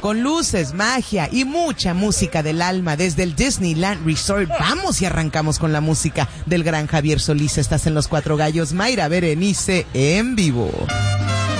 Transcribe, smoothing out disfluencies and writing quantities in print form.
con luces, magia y mucha música del alma desde el Disneyland Resort. Vamos y arrancamos con la música del gran Javier Solís. Estás en Los Cuatro Gallos, Mayra Berenice en vivo.